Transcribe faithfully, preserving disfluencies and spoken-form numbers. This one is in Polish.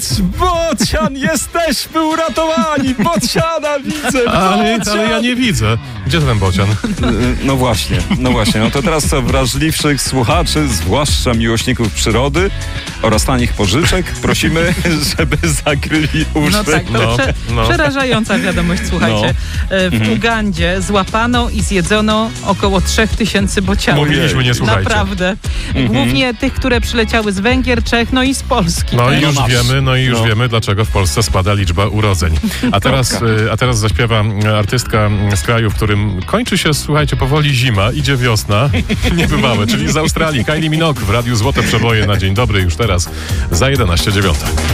Patrz, bocian, jesteśmy uratowani! Bociana widzę, Ale, bocian! ale ja nie widzę. Gdzie ten bocian? No właśnie, no właśnie. No to teraz co wrażliwszych słuchaczy, zwłaszcza miłośników przyrody oraz tanich pożyczek, prosimy, żeby zakryli uszy. No tak, to No, prze, no. przerażająca wiadomość, słuchajcie. E, W Ugandzie złapano i zjedzono około trzech tysięcy bocianów. Mówiliśmy, nie słuchajcie. Naprawdę. Głównie tych, które przyleciały z Węgier, Czech, no i z Polski. No i też. już masz. wiemy, no i już No. wiemy, dlaczego w Polsce spada liczba urodzeń. A teraz, y, a teraz zaśpiewa y, artystka z kraju, w którym kończy się, słuchajcie, powoli zima, idzie wiosna, niebywałe, czyli z Australii. Kylie Minogue w Radiu Złote Przeboje na dzień dobry już teraz za jedenaście dziewiąta.